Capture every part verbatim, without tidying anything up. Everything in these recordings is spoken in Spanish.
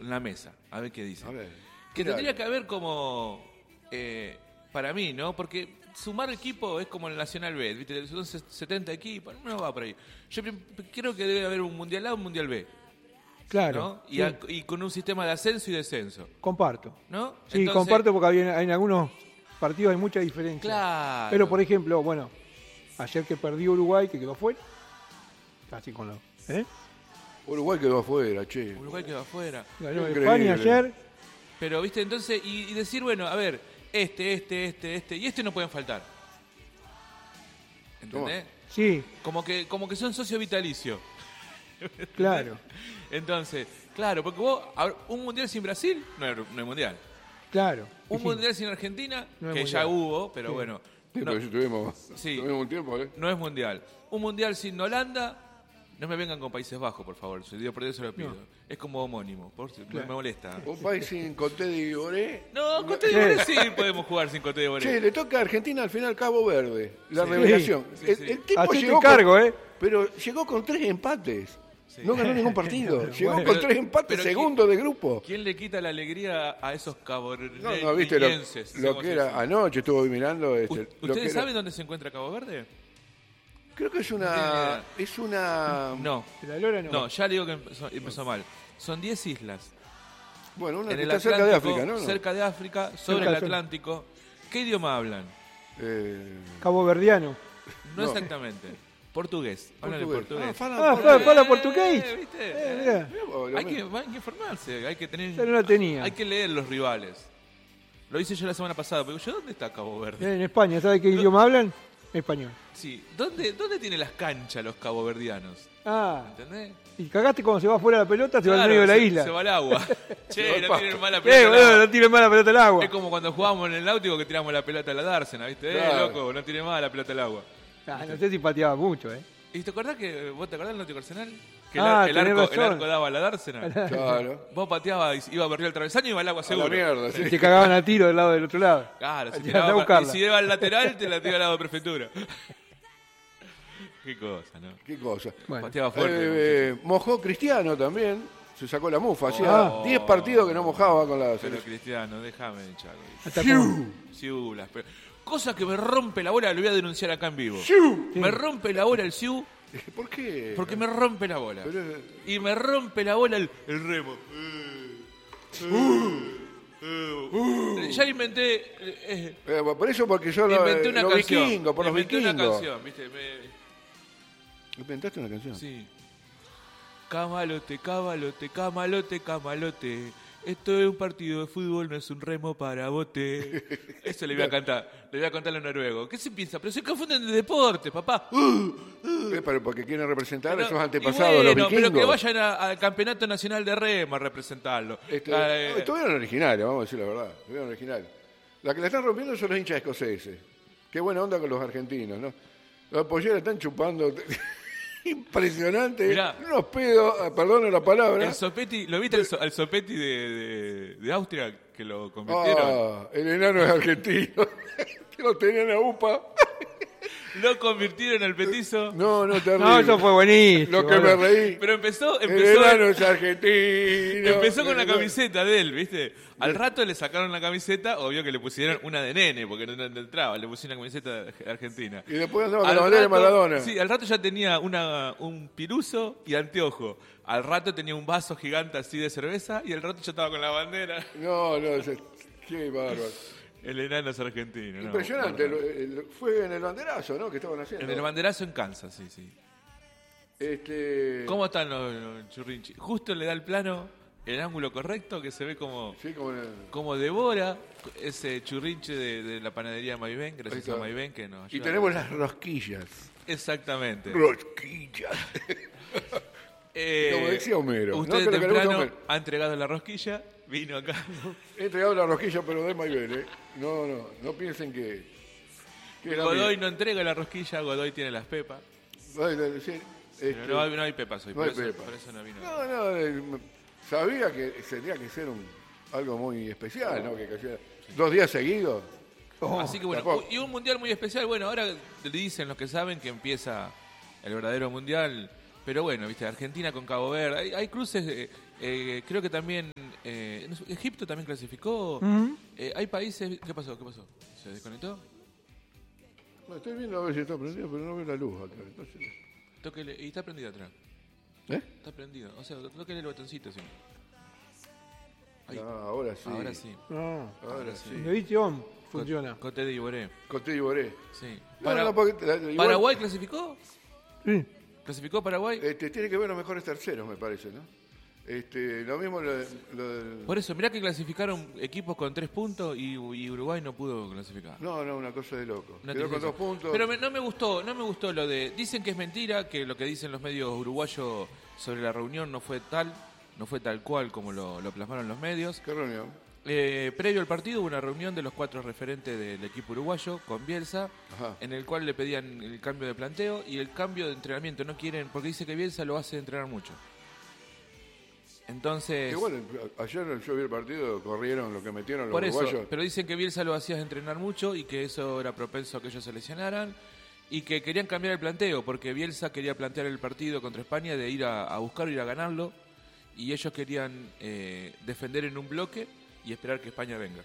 en la mesa, a ver qué dice. A ver, que claro. tendría que haber como, eh, para mí, ¿no? Porque sumar equipo es como en el Nacional B, ¿viste? Son setenta equipos, no va por ahí. Yo creo que debe haber un Mundial A, un Mundial B. Claro. ¿No? Y, Sí. a, y con un sistema de ascenso y descenso. Comparto. ¿No? Sí, Entonces, comparto porque había, en algunos partidos hay mucha diferencia. Claro. Pero, por ejemplo, bueno, ayer que perdió Uruguay, que quedó fuera, casi con los... ¿eh? Uruguay quedó afuera, che. Uruguay quedó afuera. Ganó Increíble. España ayer. Pero, ¿viste? Entonces, y, y decir, bueno, a ver, este, este, este, este, y este no pueden faltar. ¿Entendés? Sí, Como que, como que son socio vitalicio. claro, Entonces, claro, porque vos, a ver, un mundial sin Brasil no es, no es mundial. claro. Un Sí, mundial sin Argentina, No es que mundial. ya hubo, pero Sí. bueno, Sí, no, pero sí tuvimos, Sí. tuvimos un tiempo, ¿eh? no es mundial. Un mundial sin Holanda, no me vengan con Países Bajos, por favor. Si Dios por Dios se lo pido. No. Es como homónimo, por, me- Claro. me molesta. Un país sin Coté de Igoré. No, Cote de Boré sí podemos jugar sin Cote de Boré. Che, le toca a Argentina al final Cabo Verde. La Sí. revelación. Sí, el, sí. el tipo Hacete llegó cargo, con, ¿eh? Pero llegó con tres empates. Sí. No ganó ningún partido. Llegó Bueno. con Pero- tres empates, pero segundo de grupo. ¿Quién le quita la alegría a esos caborneses? No, no, viste lo, lo que era. Anoche estuve mirando. Este, lo que ¿Ustedes era- saben dónde se encuentra Cabo Verde? Creo que es No una. Es una. No, La Lora no. no, ya le digo que empezó, empezó mal. Son diez islas. Bueno, una En que el está cerca de Atlántico, África, ¿no? cerca de África, sobre Cerca el de- Atlántico. ¿Qué idioma hablan? Eh, Cabo Verdiano. No, No. exactamente. Portugués. Hablan en portugués. portugués. Ah, falan Ah, portugués. fala, fala portugués. Eh, ¿viste? Eh, mirá. Mirá vos, lo Hay que, mismo. hay que informarse, hay que tener. Yo no la tenía. Hay que leer los rivales. Lo hice yo la semana pasada, pero yo, ¿dónde está Cabo Verde? En España, ¿sabe qué idioma hablan? Español. Sí, ¿dónde, dónde tiene las canchas los caboverdianos? Ah, ¿Entendés? y cagaste cuando se va fuera la pelota, se va al Claro, medio de la se- isla. Se va al agua. Se va Che, al no pasto. tienen mala Eh, pelota. al boludo, agua. no tire más la pelota al agua. Es como cuando jugábamos en el náutico que tiramos la pelota a la dársena, ¿viste? Eh, Claro. loco, no tiene más la pelota al agua. Ah, no sé si pateaba mucho, ¿eh? ¿Y te acordás que vos te acordás del náutico Arsenal? Que Ah, el, ar- el tenés arco, el razón. arco daba a la dársena. Claro. Vos pateabas, y iba a perder el travesaño y iba al agua A seguro. la mierda, Y sí. se cagaban a tiro del lado del otro lado. Claro, si, Andá a tiraba, buscarla. y si iba al lateral, te la tiraba al lado de prefectura. Qué cosa, ¿no? Qué cosa. Bueno. Pateaba fuerte. Eh, mojó Cristiano también. Se sacó la mufa. Hacía Oh. diez partidos que no mojaba con la Pero selección. Cristiano, déjame, Chaco. Hasta como- Siu, las pe- Cosa que me rompe la bola, lo voy a denunciar acá en vivo. ¡Siu! Me rompe la bola el Siu ¿Por qué? porque me rompe la bola. Pero, Y me rompe la bola el, el remo. Eh, ya inventé. eh, eh, por eso, porque yo lo, inventé una los canción. vikingos, por los inventé vikingos. una canción, ¿viste? Me- ¿Inventaste una canción? sí. Camalote, camalote, camalote, camalote. Esto es un partido de fútbol, no es un remo para bote. Eso le voy a cantar. Le voy a contar a los noruegos. ¿Qué se piensa? Pero se confunden de deporte, papá. Eh, pero porque quieren representar Pero- a esos y antepasados, bueno, los vikingos. pero que vayan a- al Campeonato Nacional de Remo a representarlo. Este, Eh, no, estuvieron originales, vamos a decir la verdad. Estuvieron originales. La que la están rompiendo son los hinchas escoceses. Qué buena onda con los argentinos, ¿no? Los polleros están chupando. Impresionante. Mirá. Unos pedos, ah, perdone la palabra. el Sopetti, ¿lo viste el so- al Sopetti de, de- de Austria que lo convirtieron? Ah, el enano es argentino. Que lo tenían a UPA. Lo convirtieron al petizo. No, no, terrible. No, eso fue buenísimo. Lo que me boludo. reí. Pero empezó, El empezó, enano es argentino. empezó con la El enano- camiseta de él, ¿viste? Al rato le sacaron la camiseta, obvio que le pusieron una de nene, porque no, no entraba, le pusieron una camiseta de Argentina. Y después andaba con Al la bandera de rato- Maradona. Sí, al rato ya tenía una, un piruzo y anteojo. Al rato tenía un vaso gigante así de cerveza y al rato ya estaba con la bandera. No, no, ese- qué bárbaro. El enano es argentino. ¿no? Impresionante. Bárbaro. el- el- fue en el banderazo, ¿no? Que estaban haciendo. En el banderazo en Kansas, sí, sí. Este... ¿Cómo están los, los churrinchis? Justo le da el plano, el ángulo correcto, que se ve como, Sí, como en el- como devora ese churrinche de, de la panadería Maivén, Ahí gracias está. a Maivén que nos Y ayuda. tenemos las rosquillas. Exactamente. Rosquillas. Eh, Como decía Homero, ¿no? Usted Que lo que le gusta a temprano Homero. ha entregado la rosquilla, vino acá. He entregado la rosquilla, pero de Maybell, ¿eh? No, no, no piensen que... que es la Godoy mía. no entrega la rosquilla, Godoy tiene las pepas. Ay, de- sí, este, Pero no, hay- no hay pepas hoy, no por, hay eso, pepas. por eso no vino. No, no, eh, sabía que tendría que ser un, algo muy especial, ¿no? Que cayera dos días seguidos. Oh, Así que bueno, tampoco. y un mundial muy especial. Bueno, ahora le dicen los que saben que empieza el verdadero mundial. Pero bueno, viste, Argentina con Cabo Verde. Hay, hay cruces, eh, eh, creo que también Eh, no sé, Egipto también clasificó. Ujú. Eh, hay países... ¿Qué pasó? ¿Qué pasó? ¿Se desconectó? No, estoy viendo a ver si está prendido, pero no veo la luz acá. Entonces, Tóquele, y está prendido atrás. ¿eh? Está prendido. O sea, tóquele el botoncito, sí. Ahí. Ah, ahora sí. Ahora sí. No. Ahora sí. Le dice on, funciona. Cote de Iboré. Coté y Boré. Sí. No, Para- no, porque, la- igual, ¿Paraguay clasificó? Sí. ¿Clasificó Paraguay? Este, tiene que ver los mejores terceros, me parece, ¿no? Este, lo mismo lo, lo del... Por eso, mirá que clasificaron equipos con tres puntos y, y Uruguay no pudo clasificar. No, no, una cosa de loco. Una Quedó con tristeza. dos puntos. Pero me- no me gustó, no me gustó lo de... Dicen que es mentira, que lo que dicen los medios uruguayos sobre la reunión no fue tal, no fue tal cual como lo, lo plasmaron los medios. ¿Qué reunión? Eh, previo al partido hubo una reunión de los cuatro referentes del equipo uruguayo con Bielsa, Ajá. en el cual le pedían el cambio de planteo y el cambio de entrenamiento. No quieren, porque dice que Bielsa lo hace entrenar mucho. Entonces, Que bueno, ayer yo vi el partido, corrieron lo que metieron los por eso, uruguayos. pero dicen que Bielsa lo hacía entrenar mucho y que eso era propenso a que ellos se lesionaran y que querían cambiar el planteo, porque Bielsa quería plantear el partido contra España de ir a, a buscar, ir a ganarlo, y ellos querían eh, defender en un bloque y esperar que España venga.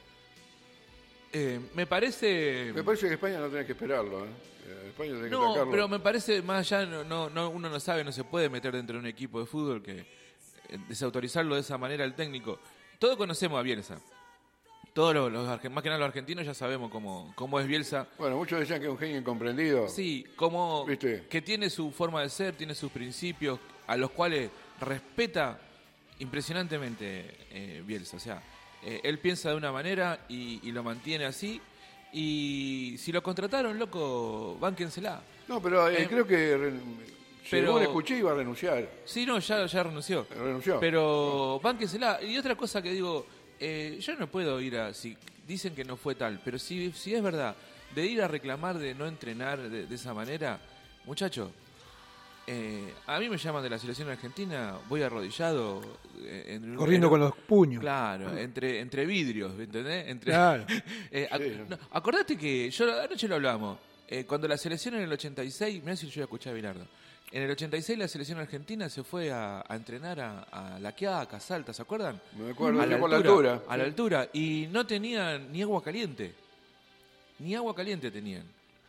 Eh, me parece... Me parece que España no tiene que esperarlo, ¿eh? Eh, España tiene que No, atacarlo. pero me parece, más allá, no, no, no, uno no sabe, no se puede meter dentro de un equipo de fútbol que eh, desautorizarlo de esa manera al técnico. Todos conocemos a Bielsa. Todos los, los argen- más que nada los argentinos ya sabemos cómo, cómo es Bielsa. Bueno, muchos decían que es un genio incomprendido. Sí, como ¿Viste? que tiene su forma de ser, tiene sus principios, a los cuales respeta impresionantemente eh, Bielsa. O sea, eh, él piensa de una manera y, y lo mantiene así. Y si lo contrataron, loco, bánquensela. No, pero eh, Eh, creo que re- pero- según escuché iba a renunciar. Sí, no, ya, ya renunció. Renunció. Pero bánquensela. Y otra cosa que digo, eh, yo no puedo ir a... Si dicen que no fue tal, pero si, si es verdad, de ir a reclamar de no entrenar de, de esa manera, muchacho, eh, a mí me llaman de la selección argentina, voy arrodillado. eh, en- Corriendo en- con los puños. Claro, entre, entre vidrios, ¿entendés? Entre, Claro. Eh, ac- Sí. no, acordate que, yo anoche lo hablamos, eh, cuando la selección en el ochenta y seis, mirá si yo voy a escuchar a Bilardo, en el ochenta y seis la selección argentina se fue a, a entrenar a, a La Quiaca, a Salta, ¿se acuerdan? Me acuerdo, a sí, la por la altura, altura. a la altura, y no tenían ni agua caliente, ni agua caliente tenían.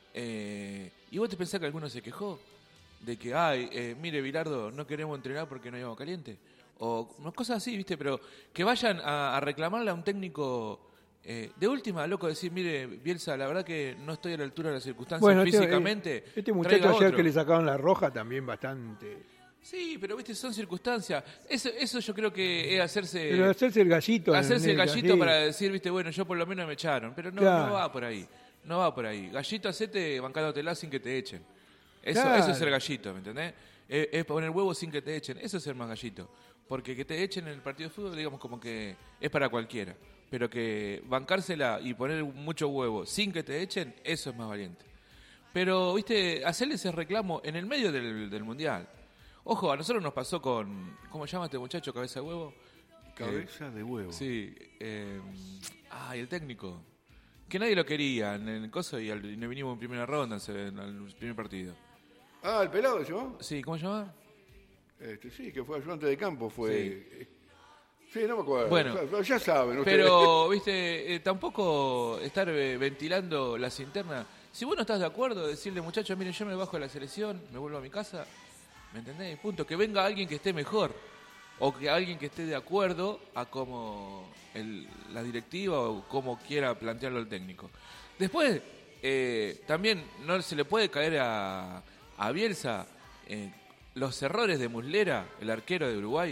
Eh, y vos te pensás que alguno se quejó de que, ay, eh, mire Bilardo, no queremos entrenar porque no hay agua caliente. O no, cosas así, ¿viste? Pero que vayan a, a reclamarle a un técnico eh, de última, loco, decir, mire, Bielsa, la verdad que no estoy a la altura de las circunstancias Bueno, este, físicamente. eh, este muchacho traiga ayer otro". que le sacaron la roja también bastante. Sí, pero viste, son circunstancias. Eso, eso yo creo que es hacerse... Pero hacerse el gallito. en Hacerse el neta, gallito sí. para decir, viste, bueno, yo por lo menos me echaron. Pero no, Claro. no va por ahí. No va por ahí. Gallito hacete bancándotela sin que te echen. Eso, Claro. eso es ser gallito, ¿me entendés? Es, es poner huevos sin que te echen. Eso es ser más gallito. Porque que te echen en el partido de fútbol, digamos, como que es para cualquiera. Pero que bancársela y poner mucho huevo sin que te echen, eso es más valiente. Pero, viste, hacerle ese reclamo en el medio del, del Mundial. Ojo, a nosotros nos pasó con... ¿Cómo se llama este muchacho, cabeza de huevo? Cabeza de huevo. Sí. Eh, ah, y el técnico. Que nadie lo quería en el coso y, al, y nos vinimos en primera ronda en el primer partido. Ah, el pelado se llamó. Sí, ¿cómo se llama? Este, sí, que fue ayudante de campo, fue. Sí, no me acuerdo. Bueno. ya, ya saben ustedes. Pero, viste, eh, tampoco estar eh, ventilando las internas. Si vos no estás de acuerdo, decirle, muchachos, miren, yo me bajo de la selección, me vuelvo a mi casa, ¿me entendés? Punto. Que venga alguien que esté mejor. O que alguien que esté de acuerdo a cómo el, la directiva o cómo quiera plantearlo el técnico. Después, eh, también no se le puede caer a, a Bielsa eh, los errores de Muslera, el arquero de Uruguay.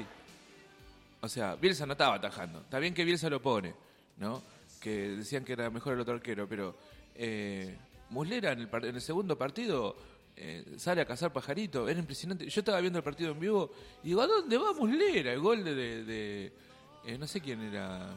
O sea, Bielsa no estaba atajando. Está bien que Bielsa lo pone, ¿no? Que decían que era mejor el otro arquero, pero eh, Muslera en el, par- en el segundo partido eh, sale a cazar pajarito. Era impresionante. Yo estaba viendo el partido en vivo y digo, ¿a dónde va Muslera? El gol de... de, de- eh, no sé quién era,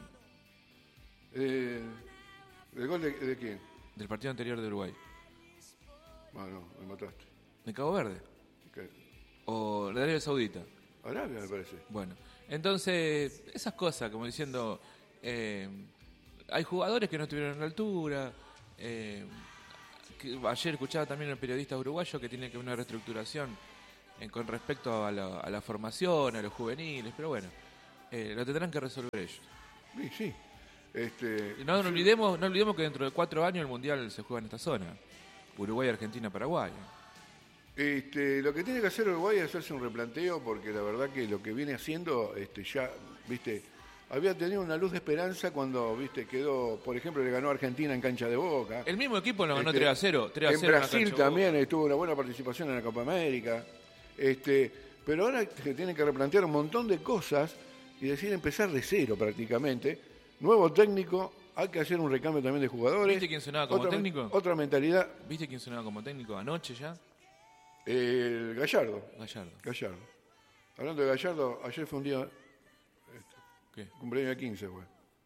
Eh, ¿El gol de, de quién? del partido anterior de Uruguay. Ah, no, me mataste. ¿De Cabo Verde? ¿Qué? ¿O de Arabia Saudita? Arabia, me parece. Bueno, entonces, esas cosas, como diciendo, eh, hay jugadores que no estuvieron a la altura. eh, que ayer escuchaba también a un periodista uruguayo que tiene que haber una reestructuración eh, con respecto a la, a la formación, a los juveniles, pero bueno, Eh, lo tendrán que resolver ellos. Sí, sí. Este, Y No, no, olvidemos, no olvidemos que dentro de cuatro años el Mundial se juega en esta zona. Uruguay, Argentina, Paraguay. Este, lo que tiene que hacer Uruguay es hacerse un replanteo, porque la verdad que lo que viene haciendo este, ya, viste, había tenido una luz de esperanza cuando, viste, quedó, por ejemplo, le ganó a Argentina en cancha de Boca. El mismo equipo lo ganó Este, tres a cero. tres a en cero Brasil la cancha también estuvo una buena participación en la Copa América. Este, pero ahora se tienen que replantear un montón de cosas y decir empezar de cero prácticamente. Nuevo técnico, hay que hacer un recambio también de jugadores. ¿Viste quién sonaba como otra, técnico? Otra mentalidad. ¿Viste quién sonaba como técnico anoche ya? El Gallardo. Gallardo. Gallardo. Hablando de Gallardo, ayer fue un día, ¿Qué? cumpleaños de quince, güey.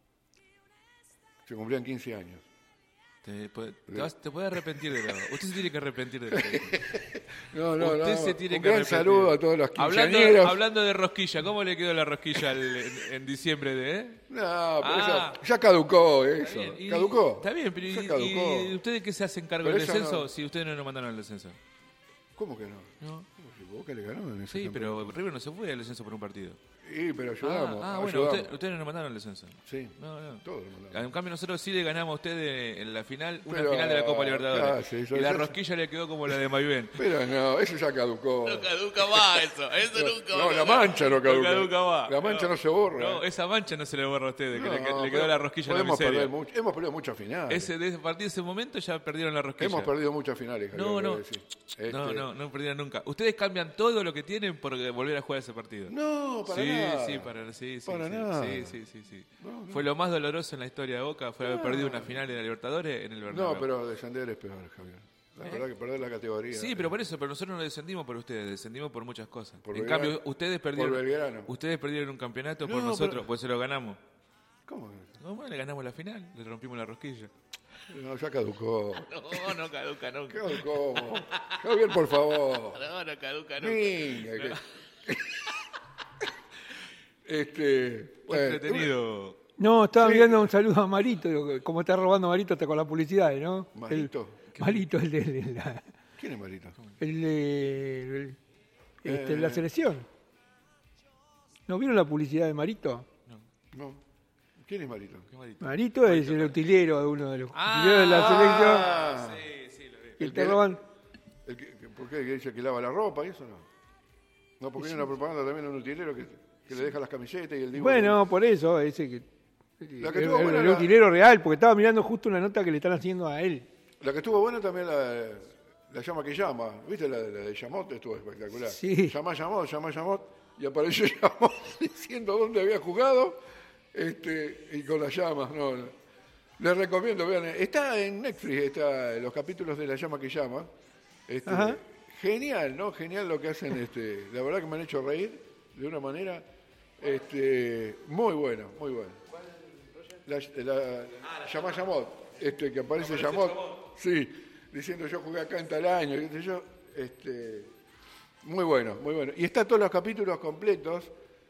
Se cumplían quince años. Te, puede- te, vas- te puede arrepentir de lo. Usted se tiene que arrepentir de lo. No, no, Usted no. se tiene Un que gran arrepentir. saludo a todos los Hablando, quinceañeros. hablando de rosquilla, ¿cómo le quedó la rosquilla al- en, en diciembre de, eh? No, pero Ah. eso- ya caducó eso. Está bien, y- ¿Caducó? Está bien, pero Ya ¿y, caducó. y ustedes qué se hacen cargo Pero del eso descenso no- si ustedes no nos mandaron al descenso? ¿Cómo que no? No. ¿Cómo que Boca le ganó en ese Sí, campeonato? pero River no se fue al descenso por un partido. Sí, pero ayudamos. ah, ah, bueno, ayudamos. usted- ustedes no nos mandaron al descenso. Sí, No, no. todos lo mandamos. En cambio nosotros sí le ganamos a ustedes en la final, una Pero, final de la Copa Libertadores. claro, sí, eso- y la eso- rosquilla le quedó como la de Mayben. Pero no, eso ya caducó. caduca más eso, eso nunca No, la mancha no caduca. caduca más. La mancha no, se borra. No, esa mancha no se le borra a ustedes, que le, que- No, le quedó pero la rosquilla en la podemos miseria. perder mucho. Hemos perdido muchas finales. Ese, de, a partir de ese momento ya perdieron la rosquilla. Hemos perdido muchas finales. Javier, No, quiero no. decir. No, Este, no, no perdieron nunca. Ustedes cambian todo lo que tienen por volver a jugar ese partido. No, para sí, nada. sí, para, sí, sí, Para sí, nada. sí, sí, sí, sí. No, no. Fue lo más doloroso en la historia de Boca, fue haber perdido una final de la Libertadores en el Bernabéu. No, pero descender es peor, Javier. La verdad que perder la categoría. Sí, pero por eso, pero nosotros no descendimos por ustedes, descendimos por muchas cosas. Por en Belgrano. cambio, ustedes perdieron, Por Belgrano. ustedes perdieron un campeonato por No, nosotros, pero- pues se lo ganamos. ¿Cómo? No, bueno, le ganamos la final, le rompimos la rosquilla. No, ya caducó. No, no caduca nunca. Caducó. Javier, por favor. No, no caduca Venga, que- Este, Fue bueno, entretenido. No, estaba mirando un saludo a Marito, digo, como está robando Marito hasta con la publicidad, ¿no? ¿Marito? El, Marito, el de, de la, ¿Quién es Marito? el de el- este, Eh. la selección. ¿No vieron la publicidad de Marito? No. ¿Quién es Marito? Qué maldito. Marito es el utilero de uno de los Ah, utileros de la selección. Ah, Sí, sí, lo vi. Y el te que- roban. el que- que- ¿Por qué? ¿Que dice que lava la ropa y eso no? No, porque hay una propaganda también de un utilero que, que le deja las camisetas y el dibujo. Bueno, por eso, ese que. La que el, tuvo el- buena el la- utilero real, porque estaba mirando justo una nota que le están haciendo a él. La que estuvo buena también la, la llama que llama. ¿Viste la, la de Yamot? Estuvo espectacular. Sí. Llama Yamot, llama Yamot. Y apareció Yamot diciendo dónde había jugado este, y con las llamas. No, no. Les recomiendo, vean. Está en Netflix, está los capítulos de La llama que llama. Este, Ajá. genial, ¿no? Genial lo que hacen. Este, la verdad que me han hecho reír de una manera este, muy buena, muy buena. La, la, llama Yamot, este, que aparece Yamot, sí, diciendo yo jugué acá en tal año, qué sé yo, este, muy bueno, muy bueno. Y está todos los capítulos completos,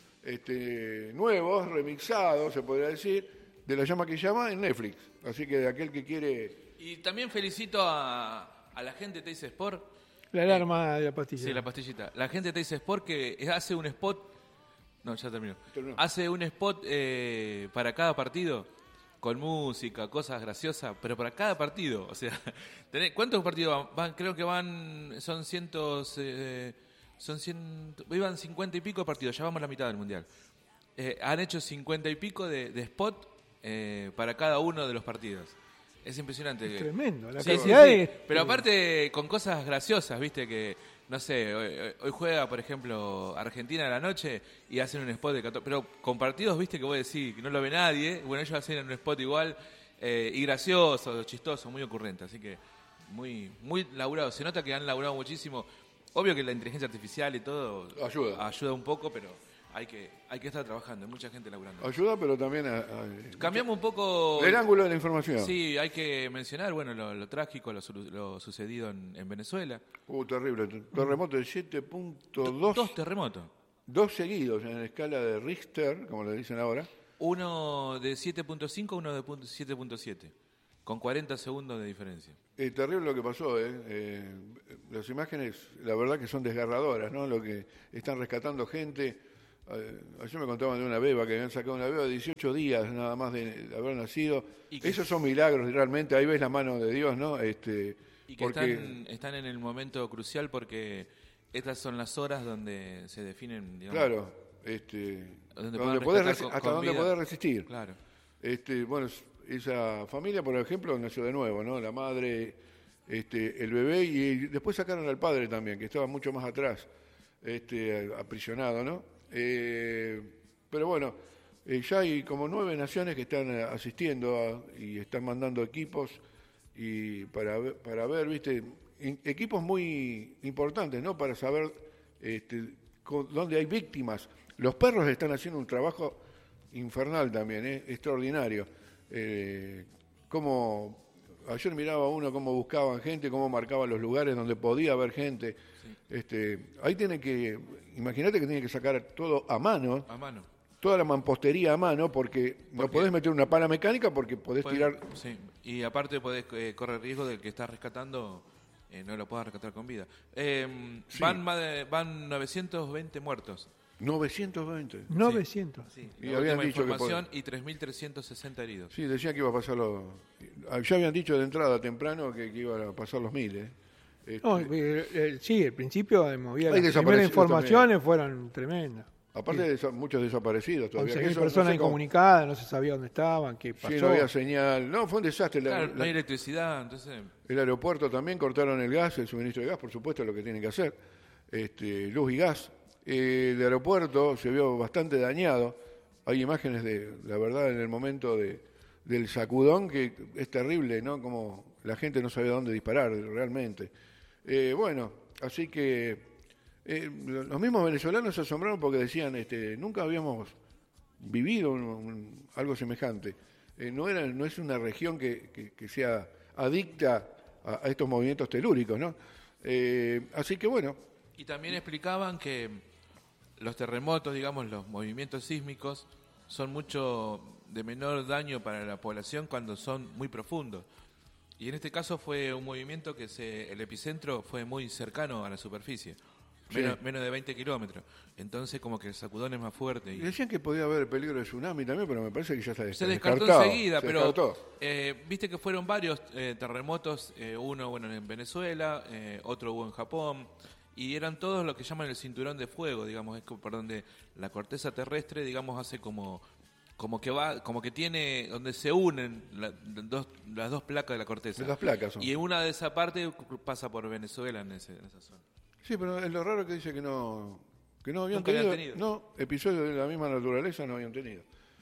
este, nuevos, remixados, se podría decir, de La llama que llama en Netflix. Así que de aquel que quiere... Y también felicito a, a la gente de Teis Sport. La alarma de la pastilla. Sí, la pastillita. La gente de Teis Sport que hace un spot. No, ya terminó. Terminó. Hace un spot eh, para cada partido, con música, cosas graciosas, pero para cada partido. O sea, tenés- ¿cuántos partidos van? Van- Creo que van. Son cientos. Eh, son cien. Iban cincuenta y pico partidos, ya vamos a la mitad del mundial. Eh, han hecho cincuenta y pico de, de spot eh, para cada uno de los partidos. Es impresionante. que- Tremendo, la Sí, sí, cantidad sí. de- Pero aparte con cosas graciosas, viste que, no sé, hoy, hoy- hoy juega, por ejemplo, Argentina a la noche y hacen un spot de catorce, pero con partidos, viste, que vos decís que no lo ve nadie, bueno, ellos hacen un spot igual eh, y gracioso, chistoso, muy ocurrente, así que muy muy laburado. Se nota que han laburado muchísimo. Obvio que la inteligencia artificial y todo Ayuda. ayuda un poco, pero hay que hay que estar trabajando, hay mucha gente laburando. Ayuda, pero también a, a- Cambiamos un poco el ángulo de la información. Sí, hay que mencionar, bueno, lo, lo trágico, lo, su- lo sucedido en, en Venezuela. Uh, terrible. Terremoto de siete punto dos. Dos terremotos. Dos seguidos en la escala de Richter, como le dicen ahora. Uno de siete punto cinco, uno de punto- siete punto siete. Con cuarenta segundos de diferencia. Es terrible lo que pasó, ¿eh? Eh, las imágenes, la verdad que son desgarradoras, ¿no? Lo que están rescatando gente eh, ayer me contaban de una beba, que habían sacado una beba de dieciocho días nada más de, de haber nacido. Y que- Esos son milagros, realmente, ahí ves la mano de Dios, ¿no? Este, Y que porque, están, están en el momento crucial porque estas son las horas donde se definen, digamos. claro, este, Donde donde puedan podés rescatar resi- con- hasta con donde vida. podés resistir. Claro. Este, bueno, es- esa familia, por ejemplo, nació de nuevo, ¿no? La madre, este, el bebé, y después sacaron al padre también, que estaba mucho más atrás, este, aprisionado, ¿no? Eh, pero bueno, eh, ya hay como nueve naciones que están eh, asistiendo a- y están mandando equipos y para ver, para ver, viste, in- equipos muy importantes, ¿no? Para saber este, con- dónde hay víctimas. Los perros están haciendo un trabajo infernal también, ¿eh? Extraordinario. Eh, cómo, ayer miraba uno cómo buscaban gente, cómo marcaban los lugares donde podía haber gente. Este, ahí tiene que, imagínate que tiene que sacar todo a mano, A mano. toda la mampostería a mano, porque no Porque- podés meter una pala mecánica porque podés Podés- tirar. Sí. Y aparte podés eh, correr riesgo del que estás rescatando eh, no lo puedas rescatar con vida. Eh, Sí. van, más de- van novecientos veinte muertos. novecientos veinte. novecientos. Sí, Y la habían última dicho que información y tres mil trescientos sesenta heridos. Sí, decía que iba a pasar los. Ya habían dicho de entrada temprano que, que iban a pasar los miles. Este, No, eh, eh, sí, al principio eh, movía Hay las primeras desaparecidos informaciones fueron tremendas. aparte de desa- muchos desaparecidos todavía. once que mil eso no personas sé cómo- incomunicadas, no se sabía dónde estaban, qué pasó. Sí, no había señal. No, fue un desastre. La- Claro, la- no hay electricidad, entonces... el aeropuerto también cortaron el gas, el suministro de gas, por supuesto, es lo que tienen que hacer. Este, luz y gas. Eh, el aeropuerto se vio bastante dañado. Hay imágenes de, la verdad, en el momento de, del sacudón, que es terrible, ¿no? Como la gente no sabía dónde disparar realmente. Eh, bueno, así que eh, lo- los mismos venezolanos se asombraron porque decían, este, nunca habíamos vivido un- un- algo semejante. Eh, no, era, no es una región que, que- que sea adicta a, a estos movimientos telúricos, ¿no? Eh, así que bueno, Y también explicaban que los terremotos, digamos, los movimientos sísmicos, son mucho de menor daño para la población cuando son muy profundos. Y en este caso fue un movimiento que se, el epicentro fue muy cercano a la superficie, Sí. menos, menos de veinte kilómetros. Entonces como que el sacudón es más fuerte. y Y decían que podía haber peligro de tsunami también, pero me parece que ya está se des- descartó descartado. enseguida, Se pero descartó. eh, viste que fueron varios eh, terremotos, eh, uno bueno en Venezuela, eh, otro hubo en Japón, y eran todos lo que llaman el cinturón de fuego, digamos, es como por donde la corteza terrestre, digamos, hace como como que va, como que tiene, donde se unen la- dos, las dos placas de la corteza. Las placas son. Y una de esa parte pasa por Venezuela en, ese, en esa zona. Sí, pero es lo raro que dice que no, que no habían Nunca tenido, habían tenido. no, episodios de la misma naturaleza no habían tenido.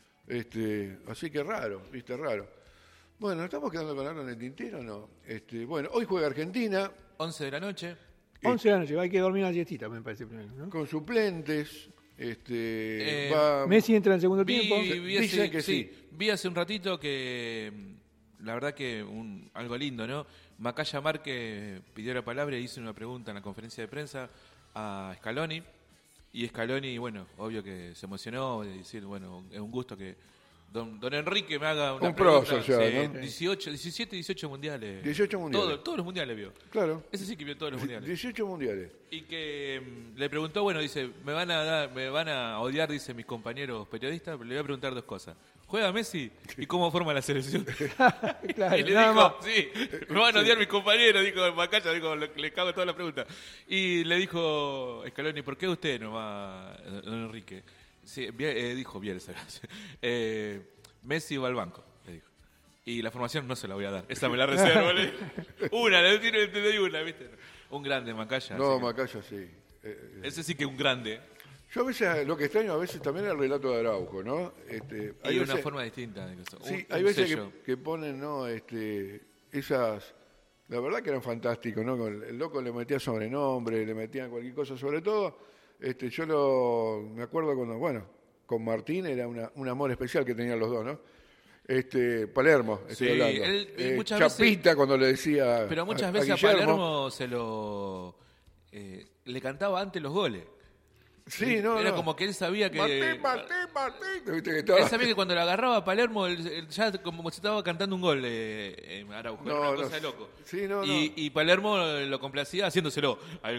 Este, así que raro, viste, raro. Bueno, ¿estamos quedando con algo en el tintero o no? Este, bueno, hoy juega Argentina once de la noche, once de la noche, hay que dormir una siestita, me parece primero, ¿no? con suplentes. Este, Eh, va, Messi entra en el segundo vi, tiempo. vi Dicen hace, que sí. vi hace un ratito que mm, la verdad que un, algo lindo, ¿no? Macaya Márquez pidió la palabra y hizo una pregunta en la conferencia de prensa a Scaloni. Y Scaloni, bueno, obvio que se emocionó de decir, bueno, es un gusto que don, don Enrique me haga una Un pregunta. prócer ya, Sí, ¿no? dieciocho, diecisiete, dieciocho mundiales. dieciocho mundiales. Todo- todos los mundiales vio. Claro, Ese sí que vio todos los mundiales. dieciocho mundiales. Y que mm, le preguntó, bueno, dice, me van a dar, me van a odiar, dice mis compañeros periodistas, pero le voy a preguntar dos cosas. ¿Juega Messi? ¿Y cómo forma la selección? Claro, y le nada dijo, más. sí, me van a odiar mis compañeros, dijo Macaya, dijo, le, le cago todas las preguntas. Y le dijo Scaloni, ¿por qué usted no va, don Enrique? Sí, Bie- eh, dijo Bielsa, eh, Messi va al banco, le dijo. Y la formación no se la voy a dar, esa me la reservo. le- Una, le doy- le doy una, ¿viste? Un grande Macaya. No, así que- Macaya sí. Eh, eh, ese sí que es un grande. yo a veces, lo que extraño a veces también es el relato de Araujo, ¿no? Este, Hay una veces- forma distinta de eso. Sí, Un- hay un veces que, sello. que ponen, ¿no? Este, esas, la verdad que eran fantásticos, ¿no? Con el, el loco le metía sobrenombre, le metían cualquier cosa, sobre todo, este, yo lo, me acuerdo cuando, bueno, con Martín era una, un amor especial que tenían los dos, ¿no? Este, Palermo, estoy Sí, hablando. él, Eh, muchas Chapita veces- cuando le decía Pero muchas a, veces a, Guillermo. Palermo se lo... eh, le cantaba antes los goles. Sí, no, Era no. como que él sabía que... Martín, Martín, Martín. ¿Viste que estaba- Él sabía que cuando lo agarraba a Palermo, él- él ya como se estaba cantando un gol eh, eh, Araujo. Era No, una no, cosa de loco. sí, no, y, no. y Palermo lo complacía haciéndoselo al gol.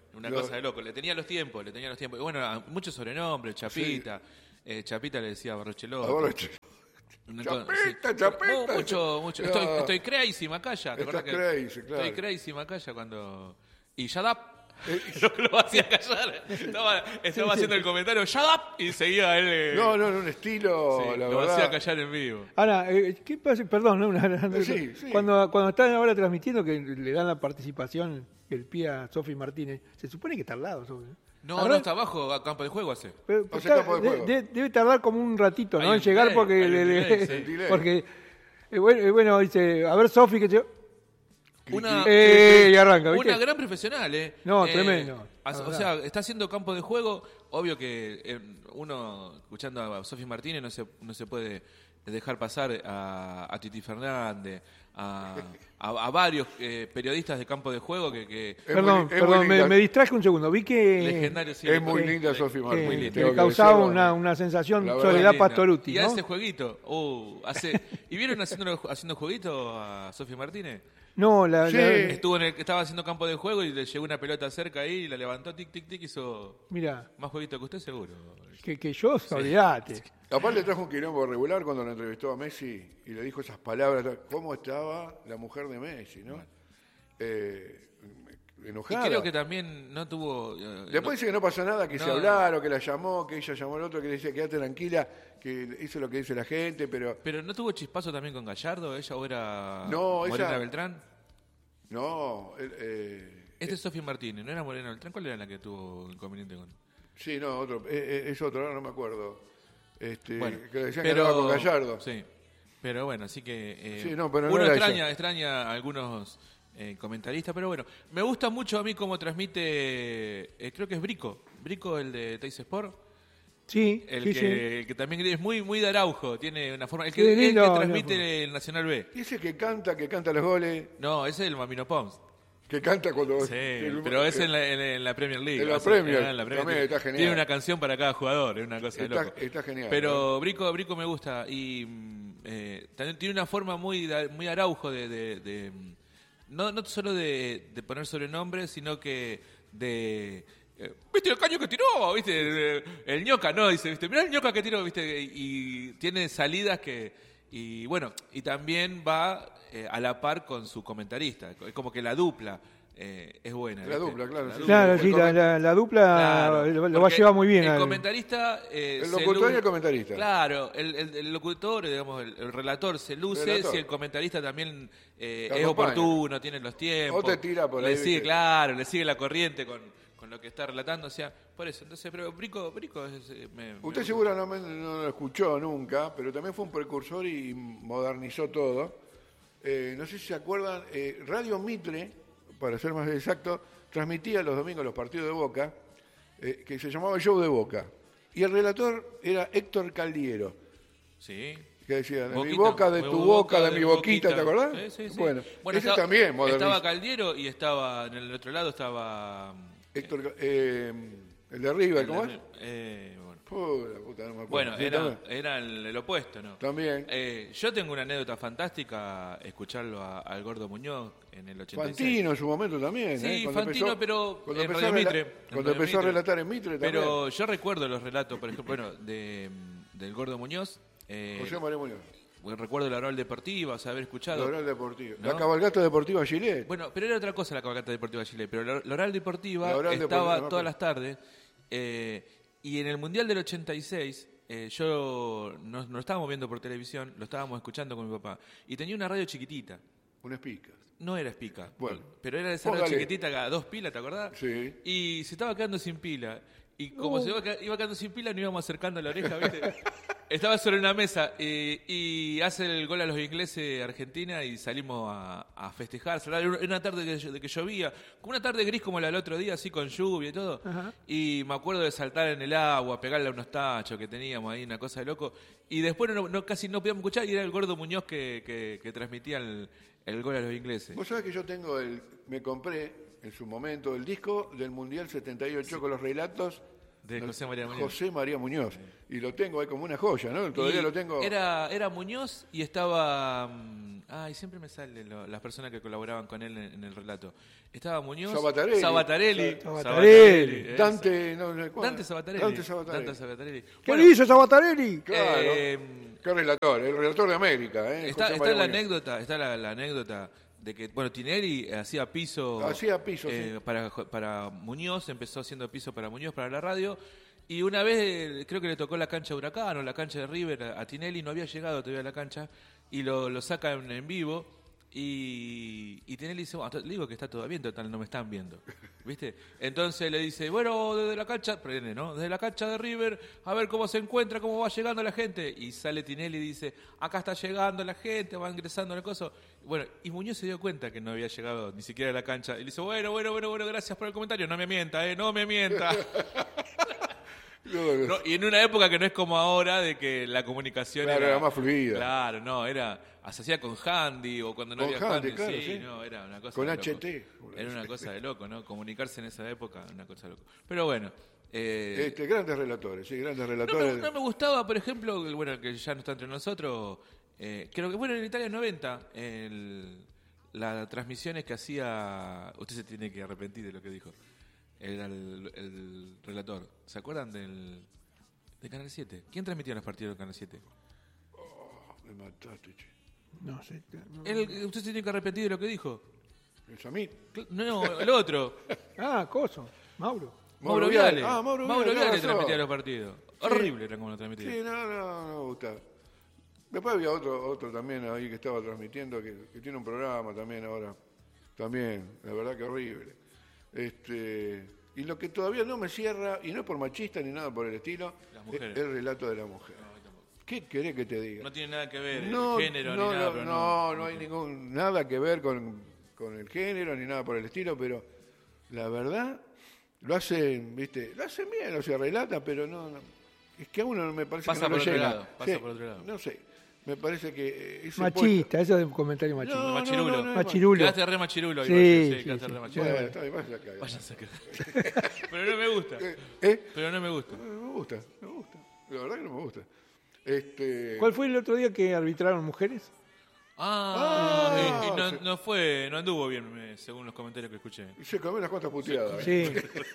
Una Los- cosa de loco. Le tenía los tiempos, le tenía los tiempos. Y bueno, a- muchos sobrenombres, Chapita. Eh, Chapita le decía Barrochelote. Ahora, che, Una co- Chapita, sí. Chapita. Mu- Mucho, mucho. No. Estoy, estoy crazy, Macaya. ¿Te Estás acordás que- crazy, claro. Estoy crazy, Macaya, cuando... Y shut up. Eh, Lo, lo hacía callar. Estaba, estaba haciendo el comentario, shut up. Y seguía él. eh, no, no, en un estilo, sí, la lo verdad. hacía callar en vivo. Ahora, eh, ¿qué pasa? Perdón, ¿no? Una- una- Sí, sí. Cuando, cuando están ahora transmitiendo que le dan la participación, el pie a Sofi Martínez, se supone que está al lado, Sofi, ¿no? No, Ahora- no, está abajo, a campo de juego hace. Pero, O sea, está- campo de de- juego. de- debe tardar como un ratito, Hay ¿no? un En llegar delay, porque... hay un le- le- delay, sí. El delay. porque eh, bueno, eh, bueno, dice, a ver Sofi que yo... Una, Eh, y arranca, ¿viste? una gran profesional, ¿eh? No, Eh, tremendo. as- La o verdad. sea, está haciendo campo de juego. Obvio que eh, uno, escuchando a Sofi Martínez, no se, no se puede dejar pasar a, a Titi Fernández, a, a- a varios eh, periodistas de campo de juego que... que Es Perdón, muy- es perdón, muy me, linda. me distraje un segundo. Vi que, legendarios, sí, Es muy le- linda le- Sofi que- Martínez. muy que tengo que causaba decirlo. una, una sensación La verdad, Soledad linda. Pastoruti, Y ¿no? hace jueguito. Uh, hace, ¿Y vieron haciendo, haciendo jueguito a Sofi Martínez? No, la, Sí. la- Estuvo en el, estaba haciendo campo de juego y le llegó una pelota cerca ahí y la levantó, tic, tic, tic, hizo mira, más jueguito que usted seguro. que, que yo, olvidate. Aparte le trajo un quilombo regular cuando lo entrevistó a Messi y le dijo esas palabras. ¿Cómo estaba la mujer de Messi, no? Eh, Y enojada. creo que también no tuvo... eh, Después no- dice que no pasa nada, que se No. hablaron, que la llamó, que ella llamó al otro, que le decía quédate tranquila, que hizo lo que dice la gente, pero pero ¿no tuvo chispazo también con Gallardo? ¿Ella o era No, Morena ella- Beltrán? no, él, eh, Este es Sofía Martínez, ¿no era Morena Beltrán? ¿Cuál era la que tuvo inconveniente con...? sí, no, otro, eh, eh, es otro, ahora no me acuerdo. Este, Bueno, que decían pero... que andaba con Gallardo. Sí, pero bueno, así que... eh, Sí, no, pero no uno era extraña, ella. extraña a algunos eh, comentaristas, pero bueno, me gusta mucho a mí cómo transmite, eh, creo que es Brico, Brico el de Teis Sport, Sí, el, sí, que, sí. el que también es muy muy de Araujo, tiene una forma, el que, Sí, el que lindo, transmite lindo. el Nacional B. Y ese que canta, que canta los goles, No, ese es el Mamino Pons. que canta cuando... Sí, el- pero es eh, en la, en, en la Premier League. En la O sea, Premier, en la también tiene- está genial. Tiene una canción para cada jugador, es una cosa de Está- loco. está genial, Pero Brico, Brico me gusta y mm, eh, también tiene una forma muy da- muy Araujo de... de- de, mm, no, no solo de, de poner sobrenombres, sino que de... eh, ¿Viste el caño que tiró? ¿Viste? El, el ñoca, no, dice, ¿viste? Mirá el ñoca que tiró, ¿viste? Y, y tiene salidas que... Y bueno, y también va eh, a la par con su comentarista. Es como que la dupla eh, es buena. La ¿viste? dupla, claro, La sí. dupla. Claro, el sí, la, comen- la- la dupla Claro, lo, lo va a porque llevar muy bien. El al- comentarista. eh, El se locutor lu- y el comentarista. Claro, el, el- el locutor, digamos, el, el relator se luce Relator. si el comentarista también eh, Te es acompaña. oportuno, tiene los tiempos. O te tira por le ahí, sigue, ¿viste? claro, le sigue la corriente con, con lo que está relatando. O sea, por eso. Entonces, pero Brico, Brico es, eh, me- me Usted gusta. seguramente no lo escuchó nunca, pero también fue un precursor y modernizó todo. Eh, no sé si se acuerdan, eh, Radio Mitre, para ser más exacto, transmitía los domingos los partidos de Boca, eh, que se llamaba el Show de Boca. Y el relator era Héctor Caldiero, Sí. que decía, de mi Boquita, boca, de de tu boca, boca, de mi mi boquita, ¿te acordás? Sí, sí, sí. Bueno, ese estaba, también modernizó. estaba Caldiero y estaba en el otro lado estaba Héctor, Ca- eh, el de River, ¿cómo es? eh, bueno. Pura puta, no me acuerdo. Bueno, Sí, era, también. era el, el opuesto, ¿no? También. Eh, yo tengo una anécdota fantástica, escucharlo a- al Gordo Muñoz en el ochenta y seis. Fantino en su momento también. Sí, ¿eh? Cuando Fantino, pero cuando en empezó, Radio a, rela- Mitre, en cuando Radio empezó a Mitre. relatar en Mitre también. Pero yo recuerdo los relatos, por ejemplo, bueno, de, del Gordo Muñoz. Eh, José María Muñoz, bueno, recuerdo la oral deportiva, o sea, haber escuchado. la oral deportiva. ¿No? La cabalgata deportiva Gilet. Bueno, pero era otra cosa la cabalgata deportiva de Chile. Pero la, la oral deportiva La oral estaba deportiva, no, todas pero- las tardes. eh, y en el Mundial del ochenta y seis, eh, yo no, no lo estábamos viendo por televisión, lo estábamos escuchando con mi papá. Y tenía una radio chiquitita. Un espica. No era espica, Bueno. pero era esa radio Póngale. chiquitita, a dos pilas, ¿te acordás? Sí. Y se estaba quedando sin pila. Y como se iba, ca- iba quedando sin pila, nos íbamos acercando a la oreja, ¿viste? Estaba sobre una mesa eh, y hace el gol a los ingleses Argentina y salimos a, a festejar. Era una- una tarde que, de que llovía, como una tarde gris como la del otro día, así con lluvia y todo. Ajá. Y me acuerdo de saltar en el agua, pegarle a unos tachos que teníamos ahí, una cosa de loco. Y después no, no- casi no podíamos escuchar y era el Gordo Muñoz que, que, que transmitía el, el gol a los ingleses. Vos sabés que yo tengo el. Me compré en su momento el disco del Mundial setenta y ocho con los relatos De José María Muñoz. José María Muñoz. Y lo tengo ahí como una joya, ¿no? Todavía Y lo tengo. Era, era Muñoz y estaba... mm, Ay, siempre me salen lo- las personas que colaboraban con él en, en el relato. Estaba Muñoz, Sabatarelli. Sabatarelli, Sabatarelli. eso. Dante, no, no, ¿cuál? Dante Sabatarelli. Dante Sabatarelli. Dante Sabatarelli. ¿Qué Bueno, dice Sabatarelli? Claro. eh, Qué relator, el relator de América, ¿eh? está José está María la Muñoz. anécdota, está la, la anécdota de que, bueno, Tinelli hacía piso, Hacía piso, eh, sí. para, para Muñoz, empezó haciendo piso para Muñoz, para la radio, y una vez eh, creo que le tocó la cancha de Huracán o la cancha de River a, a Tinelli, no había llegado todavía a la cancha, y lo, lo sacan en vivo, y, y Tinelli dice, bueno, le digo que está todo bien, total, no me están viendo, ¿viste? Entonces le dice, bueno, desde la cancha, prende, ¿no? Desde la cancha de River, a ver cómo se encuentra, cómo va llegando la gente, y sale Tinelli y dice, acá está llegando la gente, va ingresando la cosa. Bueno, y Muñoz se dio cuenta que no había llegado ni siquiera a la cancha, y le dice, bueno, bueno, bueno, bueno, gracias por el comentario, no me mienta, eh, no me mienta. No, no. No, y en una época que no es como ahora, de que la comunicación Claro, era, era más fluida. Claro, no, era, se hacía con handy o cuando no Con había handy, handy, claro, sí, sí. no, era una cosa Con de loco. H T. Era una cosa de loco, ¿no? Comunicarse en esa época, una cosa de loco. Pero bueno, eh, Este, grandes relatores, sí, grandes no, relatores. me, no me gustaba, por ejemplo, el- bueno, que ya no está entre nosotros, eh, creo que, bueno, en Italia noventa, el, las transmisiones que hacía, usted se tiene que arrepentir de lo que dijo, el, el, el relator, ¿se acuerdan del de Canal siete? ¿Quién transmitía los partidos de Canal siete? Me mataste, che. No sé. no. El- usted se tiene que arrepentir de lo que dijo. El Samit. Cl- No, el otro. Ah, Coso. Mauro. Mauro Mauro Viale. Viale. Ah, Mauro Mauro Viale, Viale tenés razón. transmitía los partidos. Horrible era como lo transmitía. Sí, no, no, no me gusta. Después había otro, otro también ahí que estaba transmitiendo, que, que tiene un programa también ahora. También, la verdad que horrible. Este, y lo que todavía no me cierra, y no es por machista ni nada por el estilo, Las es mujeres. el relato de la mujer. ¿Qué querés que te diga? No tiene nada que ver No, el género no, ni nada. no, pero no, no hay ningún nada que ver con, con el género ni nada por el estilo, pero la verdad lo hacen, viste, lo hacen bien, o sea, relata, pero no, no. Es que a uno no me parece Pasa que no por lo otro llega. lado, pasa por otro lado. No sé, me parece que eh, ese Machista, eso es un comentario puesto- machista. No, no, Machirulo. no, no, no, Machirulo. Quedaste re machirulo. Sí, igual, sí, quedaste sí. re machirulo. Bueno, está bien, váyase a cagar. Váyanse a cagar. Pero no me gusta. ¿Eh? Pero no me gusta. No me gusta, no me gusta. La verdad que no me gusta. Este, ¿Cuál fue el otro día que arbitraron mujeres? Ah, Ah, y- y no, sí. no fue, no anduvo bien, eh, según los comentarios que escuché. Se comió unas cuantas puteadas. Sí.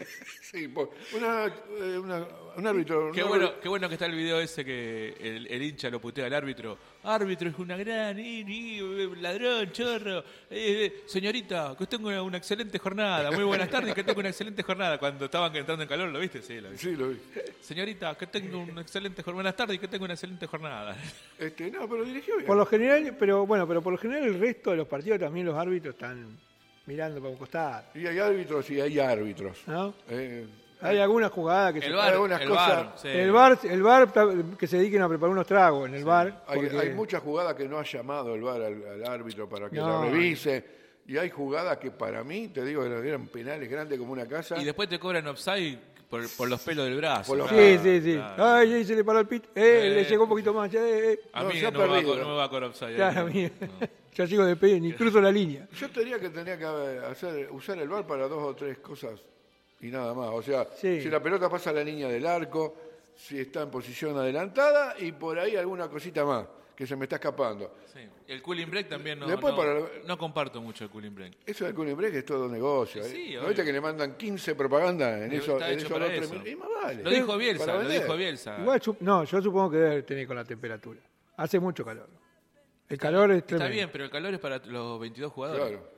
Sí, por- una, eh, una- un árbitro. Qué un bueno, árbitro- qué bueno que está el video ese que el, el hincha lo putea al árbitro. Árbitro es una gran, eh, eh, ladrón, chorro. Eh, eh, señorita, que tenga una excelente jornada. Muy buenas tardes, que tenga una excelente jornada. Cuando estaban entrando en calor, ¿lo viste? Sí, lo vi. Sí, lo vi. Señorita, que tenga una excelente jornada. Buenas tardes y que tenga una excelente jornada. Este, no, pero dirigió bien. Por lo general, pero bueno, pero por lo general el resto de los partidos también los árbitros están mirando para un costado, Y hay árbitros y hay árbitros. ¿no? Eh, Hay alguna jugada que El se bar, algunas el cosas- bar, sí. el bar, el bar que se dediquen a preparar unos tragos en el bar. hay, porque- hay muchas jugadas que no ha llamado el V A R al, al árbitro para que No. la revise. Y hay jugadas que para mí, te digo, eran eran penales grandes como una casa. Y después te cobran offside por, por los pelos del brazo. Por los- Sí, Claro, sí, sí. claro. Ay, ahí se le paró el pit. Eh, Eh. le llegó un poquito más. Eh, eh. A No, mí se ha no, me va a, perdido. co- no me va a cobrar offside. Claro, no. a mí. No. Yo sigo de pie, ni cruzo la línea. Yo te diría que tenía que hacer, usar el V A R para dos o tres cosas y nada más. O sea, Sí. si la pelota pasa a la línea del arco, si está en posición adelantada y por ahí alguna cosita más que se me está escapando. Sí. El cooling break también no, Después no, para- no comparto mucho el cooling break. Eso del cooling break es todo negocio. Sí, ¿eh? sí, ¿No obvio. viste que le mandan quince propagandas en Pero eso? está En hecho esos para dos, tres eso. minutos? Y más vale. Lo dijo Para Bielsa, lo vender. dijo Bielsa. Igual, sup- no, yo supongo que debe tener con la temperatura. Hace mucho calor. El calor es Está tremendo. bien, pero el calor es para los veintidós jugadores. Claro.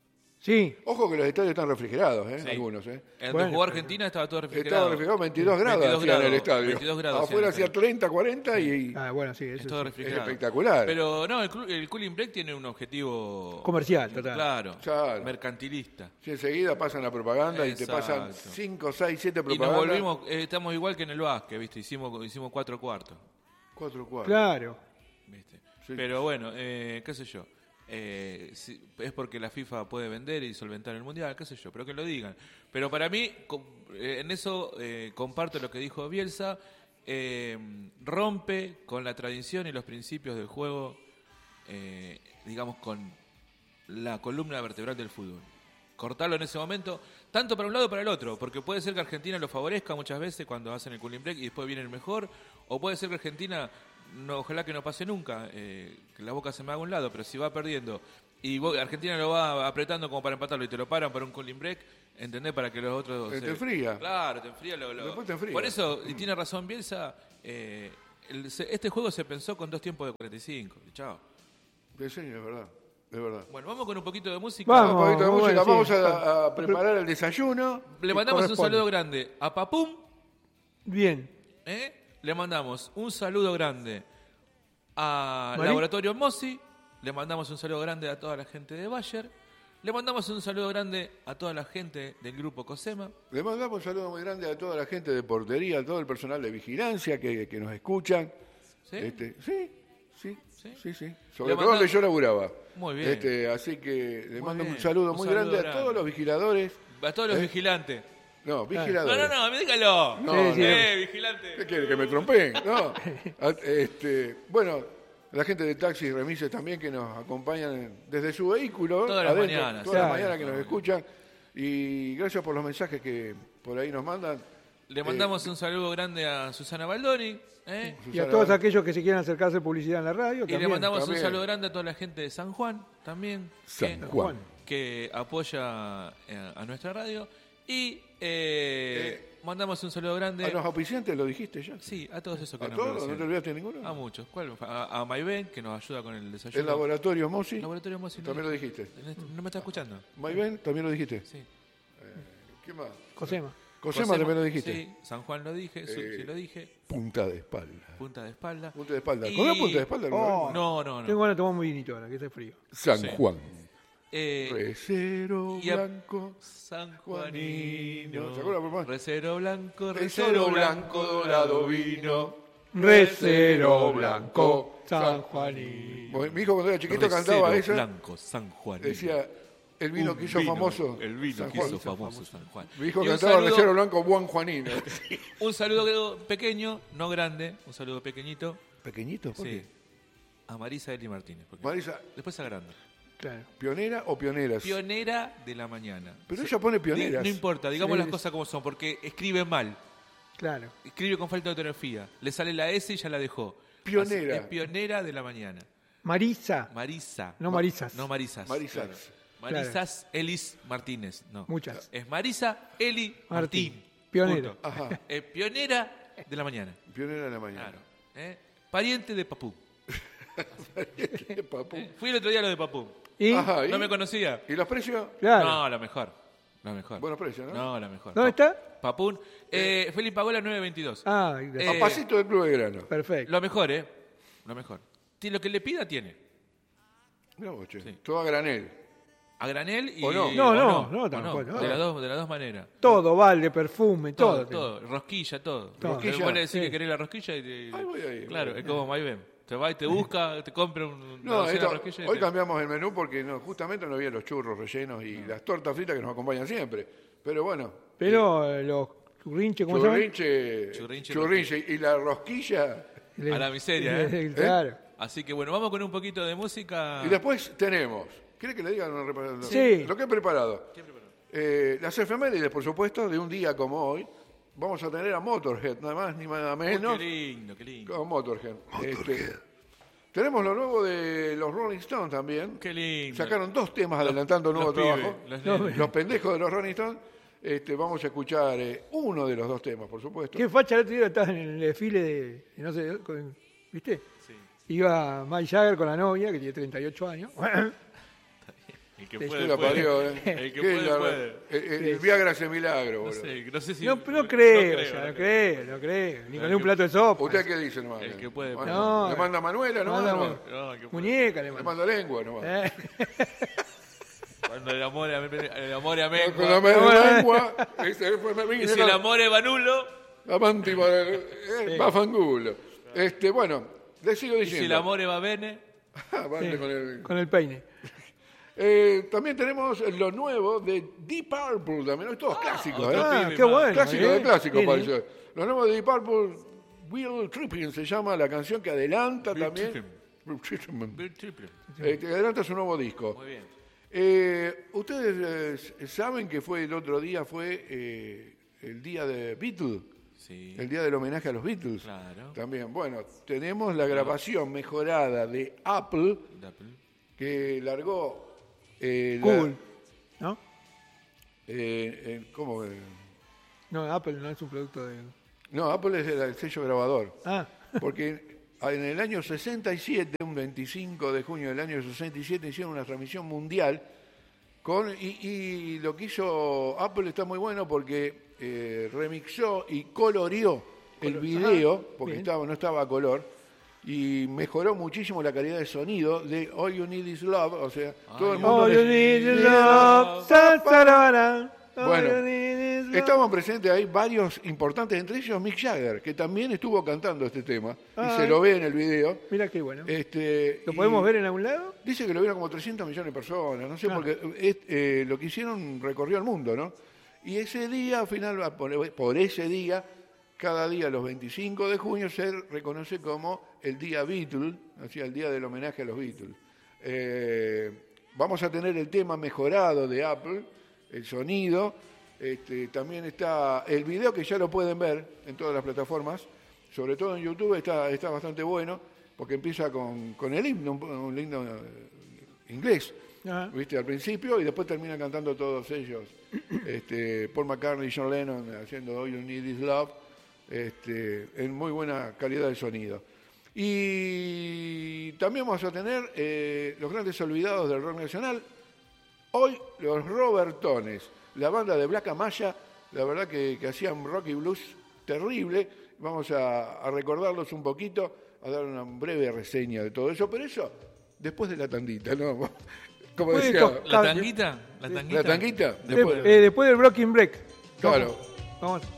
Sí, Ojo que los estadios están refrigerados, ¿eh? Sí. algunos. ¿eh? El Bueno, que jugó pero- Argentina estaba todo refrigerado. Estaba refrigerado veintidós grados veintidós hacía en el grados, estadio. veintidós grados Afuera hacía en hacía el treinta, cuarenta y ah, bueno, sí, eso Es todo sí. es refrigerado. espectacular. Pero no, el, clu- el cooling break tiene un objetivo Comercial, total. Claro, Claro. mercantilista. Si enseguida pasan la propaganda y te Exacto. pasan cinco, seis, siete Y nos propagandas. volvimos, eh, estamos igual que en el básquet, ¿viste? Hicimos, hicimos cuatro cuartos, Cuatro, cuatro. Claro. ¿viste? Sí. Pero bueno, eh, qué sé yo. Eh, si- es porque la FIFA puede vender y solventar el mundial, qué sé yo, pero que lo digan. Pero para mí, com- eh, en eso eh, comparto lo que dijo Bielsa, eh, rompe con la tradición y los principios del juego, eh, digamos, con la columna vertebral del fútbol. cortarlo en ese momento, tanto para un lado como para el otro, porque puede ser que Argentina lo favorezca muchas veces cuando hacen el cooling break y después viene el mejor, o puede ser que Argentina, no, ojalá que no pase nunca, eh, que la Boca se me haga a un lado, pero si va perdiendo y vos, Argentina lo va apretando como para empatarlo y te lo paran para un cooling break, ¿entendés? Para que los otros... Te se- enfría. Claro, te enfría. Lo, lo- Después te enfría. Por eso, y tiene razón Bielsa, eh, el- se- este juego se pensó con dos tiempos de cuarenta y cinco. Y chao. Sí, sí, es verdad. Es verdad. Bueno, vamos con un poquito de música. Vamos. Un poquito de bueno, música. sí. Vamos a, a preparar el desayuno. Le que mandamos un corresponde. saludo grande a Papum. Bien. ¿eh? Le mandamos un saludo grande a Mari- Laboratorio Mossi. Le mandamos un saludo grande a toda la gente de Bayer. Le mandamos un saludo grande a toda la gente del grupo Cosema. Le mandamos un saludo muy grande a toda la gente de portería, a todo el personal de vigilancia que, que nos escuchan. ¿Sí? Este, sí, sí, ¿Sí? sí, sí. Sobre Le todo donde manda- yo laburaba. Muy bien. Este, así que le Muy mando bien. un saludo Un muy saludo grande, a grande. todos los vigiladores. A todos los ¿Eh? vigilantes. No, No, vigiladores. no, no, dígalo. No, Sí, sí. Eh, vigilante. ¿Qué quiere? ¿Que me trompeen? No. A- Este, bueno, la gente de taxis y remises también que nos acompañan desde su vehículo. Todas las adentro, mañanas, Todas las claro. mañanas que nos escuchan. Y gracias por los mensajes que por ahí nos mandan. Le mandamos un saludo grande a Susana Baldoni. ¿eh? Y a Susana, todos aquellos que se quieran acercar a hacer publicidad en la radio. Y le también. mandamos también. un saludo grande a toda la gente de San Juan también. San que- Juan. Que apoya eh, a nuestra radio. Y eh, mandamos un saludo grande. A los auspiciantes lo dijiste ya. Sí, a todos esos que ¿A nos todos? ¿No te conocen. olvidaste de ninguno? A muchos. ¿Cuál? A, a Mayben, que nos ayuda con el desayuno. El laboratorio Mossi. Laboratorio Mossi, ¿no? También lo dijiste. ¿No me está escuchando? Mayben, también lo dijiste. Sí. ¿Qué más? Cosema. Cosema también lo dijiste. Sí, San Juan lo dije, Su- Eh, sí lo dije. Punta de espalda. Punta de espalda. Punta de espalda. Y- ¿Con la punta de espalda? Oh. No, no, Tengo no. ganas de tomar un vinito ahora, que hace frío. San Sí. Juan. Eh, Recero y a- blanco. San Juanino. Juanino. ¿Se acuerdan, papá? Recero blanco, Recero recero blanco, dorado vino. Recero blanco, San Juanino. Mi hijo cuando era chiquito Recero cantaba esa. blanco, San Juan. Decía, el vino Un que hizo vino, famoso. El vino San que Juan. hizo famoso San Juan. Mi hijo Y un cantaba saludo- Recero blanco, Juan Juanino. Un saludo pequeño, no grande, un saludo pequeñito. ¿Pequeñito? ¿Por Sí. qué? A Marisa Eli Martínez. porque Marisa, Después se agranda. Claro. ¿pionera o pioneras? Pionera de la mañana. Pero ella pone pioneras. No importa, digamos Sí. las cosas como son, porque escribe mal. Claro. Escribe con falta de ortografía. Le sale la S y ya la dejó. Pionera. Así- es pionera de la mañana. Marisa. Marisa. No Marisas. No Marisas. Marisas. Claro. Marisas Elis Martínez. No. Muchas. Es Marisa Eli Martín. Martín. Pionera. Punto. Ajá. Es pionera de la mañana. Pionera de la mañana. Claro. ¿eh? Pariente de Papú. Papu. ¿eh? Fui el otro día a lo de Papú. ¿Y? Ajá, ¿y? No me conocía. ¿Y los precios? Claro. No, la mejor. La mejor. Buenos precios, ¿no? No, la mejor. ¿Dónde Pa- está? Papún. Eh, Felipe Pagola nueve veintidós. Ah, Eh, A pasito del Club de Grano. perfecto. Lo mejor, ¿eh? Lo mejor. Ti- Lo que le pida tiene. Mirá vos, che. Sí. Todo a granel. A granel y... ¿O no? No, o no, no, o tampoco, no. De, las dos, de las dos maneras. Todo, balde, perfume, Todo, todo. todo. Rosquilla, todo. Todo. Rosquilla, Vos le decís sí. que querés la rosquilla y te... Ay, voy ahí, claro, voy ahí. es como Mayben. Te va y te busca, te compra un, una No, docena esto- de rosquillas y hoy te- cambiamos el menú porque no, justamente no había los churros rellenos y las tortas fritas que nos acompañan siempre. Pero bueno, Pero eh, los churrinches, ¿cómo se llaman? churrinche, Churrinche, churrinche y la rosquilla. Le- A la miseria, ¿eh? Claro. Así que bueno, vamos con un poquito de música. Y después tenemos, ¿quiere que le diga lo, lo- Sí. lo que he preparado? Eh, las efemérides, por supuesto, de un día como hoy. Vamos a tener a Motorhead, nada más ni nada Uy, menos. qué lindo, qué lindo. Con Motorhead. Este, tenemos lo nuevo de los Rolling Stones también. Qué lindo. Sacaron dos temas adelantando nuevo Los pibes, trabajo. los No, nenes. Los pendejos de los Rolling Stones. Este, vamos a escuchar eh, uno de los dos temas, por supuesto. ¿Qué facha el otro día estaba en el desfile de, de no sé, con- ¿viste? Sí. Iba Mike Jagger con la novia, que tiene treinta y ocho años. El que Sí, puede, Sí, la puede. parió, ¿eh? El que Qué puede, la- puede. El, el- el Viagra hace milagro, No boludo. sé, no sé si... No, no creo, no ya, creo, no creo, no creo. Ni No, con el un que- plato de sopa. ¿Usted qué dice nomás? El que puede, Bueno, puede. No, le manda a Manuela nomás. manda- nomás. No, el que puede. Muñeca le Le mando. manda lengua nomás. Eh, Cuando el amor, el amor a Con mengua. la media lengua, ese fue me Y si el amor es vanulo, Avanti para el eh, bafangulo. Este, bueno, le sigo y diciendo. si el amor va bene, Avante sí, con el- con el peine. Eh, también tenemos lo nuevo de Deep Purple, también, es todo clásico, otro ¿eh? Ah, pibe qué más. bueno. Clásico ¿eh? de clásico, Sí, parece. Lo nuevo de Deep Purple, Will Tripping se llama la canción que adelanta Will también. Tripping. Will Tripping. Bill Triple. Eh, que adelanta su nuevo disco. Muy bien. Eh, Ustedes eh, saben que fue el otro día, fue eh, el día de Beatles, Sí. el día del homenaje a los Beatles. Claro. También, bueno, tenemos la grabación mejorada de Apple, De Apple. que largó... eh, la- Google, ¿no? eh, eh, ¿Cómo? eh? No, Apple no es un producto de... No, Apple es el, el sello grabador. Ah, Porque en el año sesenta y siete, un veinticinco de junio del año sesenta y siete, hicieron una transmisión mundial con y, y lo que hizo Apple está muy bueno porque eh, remixó y coloreó el Color- video, ah, porque bien. estaba, no estaba a color, y mejoró muchísimo la calidad de sonido de All You Need Is Love, o sea, todo el mundo... all you le- need is love, sa, sa, ra, ra. All Bueno, you need is love. estaban presentes ahí varios importantes, entre ellos Mick Jagger, que también estuvo cantando este tema, y Ay. se lo ve en el video. Mira qué bueno. Este, ¿Lo y podemos ver en algún lado? Dice que lo vieron como trescientos millones de personas, no sé, Ah. porque es, eh, lo que hicieron recorrió el mundo, ¿no? Y ese día, al final, por, por ese día, cada día, los veinticinco de junio, se reconoce como el día Beatles, o sea, el día del homenaje a los Beatles. Eh, vamos a tener el tema mejorado de Apple, el sonido. Este, también está el video que ya lo pueden ver en todas las plataformas, sobre todo en YouTube está, está bastante bueno, porque empieza con, con el himno, un, un himno eh, inglés, Ajá. ¿viste? Al principio, y después terminan cantando todos ellos, este, Paul McCartney y John Lennon haciendo All You Need Is Love, este, en muy buena calidad de sonido. Y también vamos a tener eh, los grandes olvidados del rock nacional. Hoy los Robertones, la banda de Black Amaya, la verdad que, que hacían rock y blues terrible. Vamos a, a recordarlos un poquito, a dar una breve reseña de todo eso, pero eso después de la tandita, ¿no? Como Después de decía, to- ¿La tanguita? ¿La tanguita? la tanguita, De- después, eh, después del Breaking Break. claro. Vamos.